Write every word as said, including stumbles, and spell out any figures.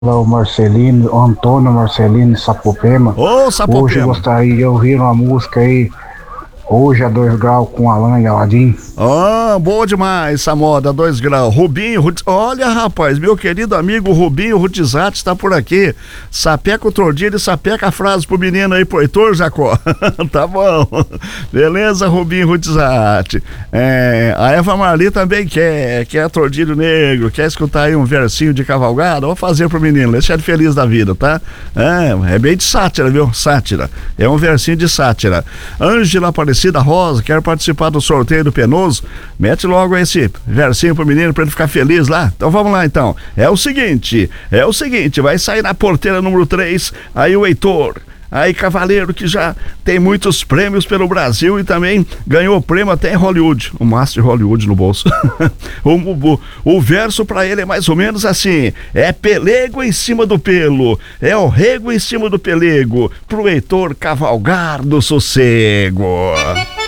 Lá o Marcelino, o Antônio Marcelino Sapopema. Ô, Sapopema. Hoje eu gostaria de ouvir uma música aí, Hoje a dois graus com Alan e Aladim. Ah, boa demais essa moda, dois graus. Rubinho, Rut... olha rapaz, meu querido amigo Rubinho Rutizati está por aqui. Sapeca o tordilho e sapeca a frase pro menino aí, pro Heitor Jacó. Tá bom. Beleza, Rubinho Rutizati. É, a Eva Marli também quer, quer tordilho negro, quer escutar aí um versinho de cavalgada. Vou fazer pro menino, deixa ele feliz da vida, tá? É, é bem de sátira, viu? Sátira. É um versinho de sátira. Ângela Aparecida Rosa, quer participar do sorteio do Penoso? Mete logo esse versinho pro menino pra ele ficar feliz lá. Então vamos lá então. É o seguinte, é o seguinte, vai sair na porteira número três, aí o Heitor. Aí, cavaleiro que já tem muitos prêmios pelo Brasil e também ganhou prêmio até em Hollywood, o Master de Hollywood no bolso. o, o, o verso pra ele é mais ou menos assim: é pelego em cima do pelo, é o rego em cima do pelego, pro Heitor cavalgar do sossego.